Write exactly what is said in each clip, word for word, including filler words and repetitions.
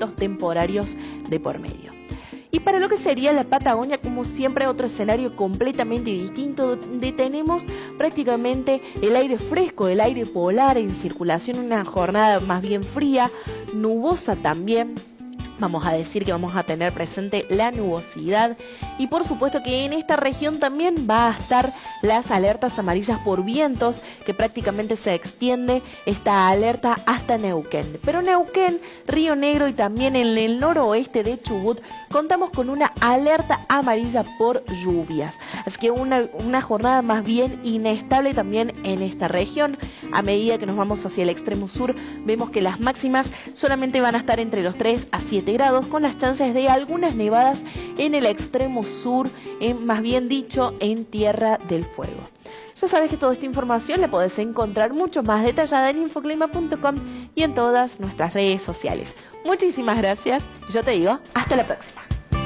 eventos temporarios de por medio. Y para lo que sería la Patagonia, como siempre, otro escenario completamente distinto, donde tenemos prácticamente el aire fresco, el aire polar en circulación, una jornada más bien fría, nubosa también. Vamos a decir que vamos a tener presente la nubosidad y por supuesto que en esta región también va a estar las alertas amarillas por vientos, que prácticamente se extiende esta alerta hasta Neuquén. Pero Neuquén, Río Negro y también en el noroeste de Chubut contamos con una alerta amarilla por lluvias. Así que una, una jornada más bien inestable también en esta región. A medida que nos vamos hacia el extremo sur, vemos que las máximas solamente van a estar entre los tres a siete grados, con las chances de algunas nevadas en el extremo sur, en, más bien dicho, en Tierra del Fuego. Ya sabes que toda esta información la podés encontrar mucho más detallada en infoclima punto com y en todas nuestras redes sociales. Muchísimas gracias. Yo te digo, hasta la próxima.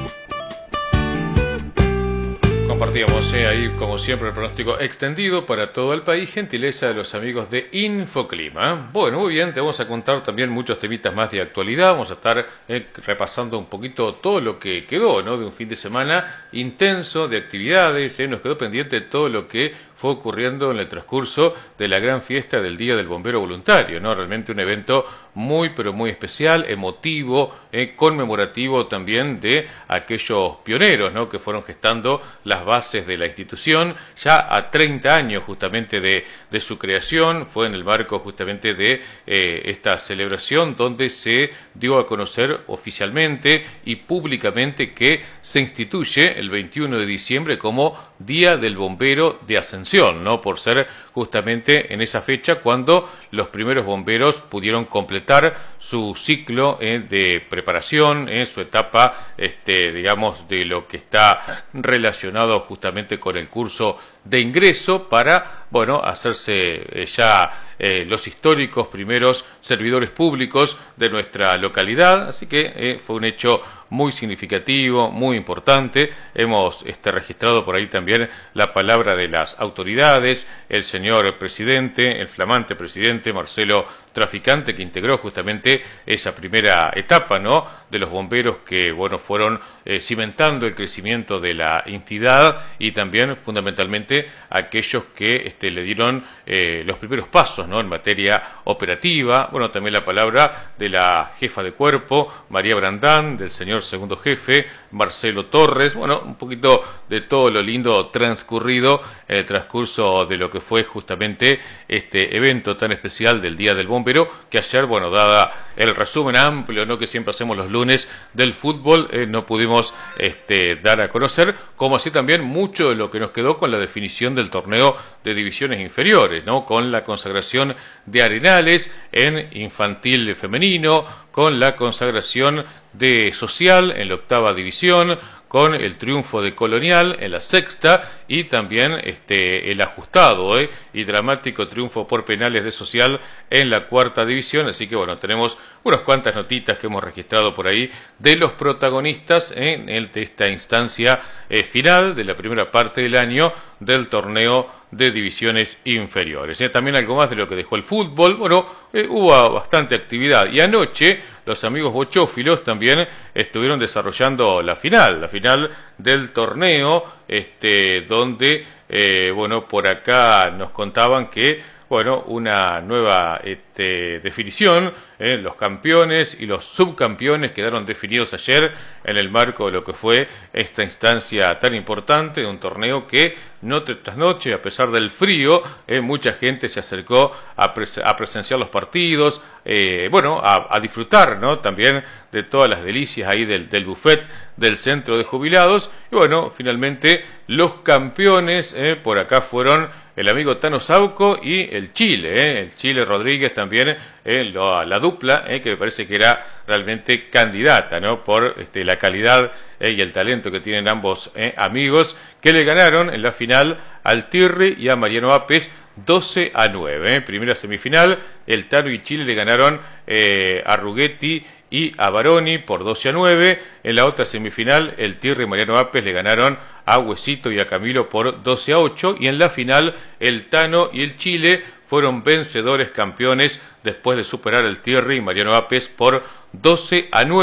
Compartíamos eh, ahí, como siempre, el pronóstico extendido para todo el país, gentileza de los amigos de Infoclima. Bueno, muy bien, te vamos a contar también muchos temitas más de actualidad. Vamos a estar eh, repasando un poquito todo lo que quedó, ¿no?, de un fin de semana intenso de actividades. Eh, nos quedó pendiente todo lo que fue ocurriendo en el transcurso de la gran fiesta del Día del Bombero Voluntario, ¿no? Realmente un evento muy, pero muy especial, emotivo, eh, conmemorativo también de aquellos pioneros, ¿no?, que fueron gestando las bases de la institución ya a treinta años justamente de, de su creación. Fue en el marco justamente de eh, esta celebración donde se dio a conocer oficialmente y públicamente que se instituye el veintiuno de diciembre como Día del Bombero de Ascensión, ¿no?, por ser justamente en esa fecha cuando los primeros bomberos pudieron completar su ciclo eh, de preparación, en eh, su etapa, este, digamos, de lo que está relacionado justamente con el curso de ingreso para, bueno, hacerse eh, ya eh, los históricos primeros servidores públicos de nuestra localidad. Así que eh, fue un hecho muy significativo, muy importante. Hemos este, registrado por ahí también la palabra de las autoridades, el señor presidente, el flamante presidente Marcelo Traficante, que integró justamente esa primera etapa, ¿no?, de los bomberos que, bueno, fueron eh, cimentando el crecimiento de la entidad y también fundamentalmente aquellos que este, le dieron eh, los primeros pasos, ¿no?, en materia operativa. Bueno, también la palabra de la jefa de cuerpo, María Brandán, del señor segundo jefe, Marcelo Torres. Bueno, un poquito de todo lo lindo transcurrido en el transcurso de lo que fue justamente este evento tan especial del Día del Bombero, que ayer, bueno, dada el resumen amplio, ¿no?, que siempre hacemos los lunes del fútbol, eh, no pudimos este, dar a conocer, como así también mucho de lo que nos quedó con la definición del torneo de divisiones inferiores, ¿no?, con la consagración de Arenales en infantil femenino, con la consagración de Social en la octava división, con el triunfo de Colonial en la sexta y también este, el ajustado eh, y dramático triunfo por penales de Social en la cuarta división. Así que bueno, tenemos unas cuantas notitas que hemos registrado por ahí de los protagonistas en el, de esta instancia eh, final de la primera parte del año del torneo de divisiones inferiores. Eh, también algo más de lo que dejó el fútbol. Bueno, eh, hubo bastante actividad y anoche los amigos bochófilos también estuvieron desarrollando la final, la final del torneo, este, donde, eh, bueno, por acá nos contaban que, bueno, una nueva este, definición, eh, los campeones y los subcampeones quedaron definidos ayer en el marco de lo que fue esta instancia tan importante de un torneo que noche tras noche, a pesar del frío, eh, mucha gente se acercó a, pres a presenciar los partidos, eh, bueno, a, a disfrutar, ¿no?, también de todas las delicias ahí del, del buffet del centro de jubilados. Y bueno, finalmente los campeones eh, por acá fueron el amigo Tano Sauco y el Chile, eh, el Chile Rodríguez también, eh, lo, la dupla, eh, que me parece que era realmente candidata, ¿no?, por este, la calidad eh, y el talento que tienen ambos eh, amigos, que le ganaron en la final al Tirri y a Mariano Apes doce a nueve. Eh. Primera semifinal, el Tano y Chile le ganaron eh, a Ruggetti y a Baroni por doce a nueve. En la otra semifinal, el Tirri y Mariano Apes le ganaron a Huesito y a Camilo por doce a ocho. Y en la final, el Tano y el Chile fueron vencedores campeones después de superar el Tirri y Mariano Apes por doce a nueve.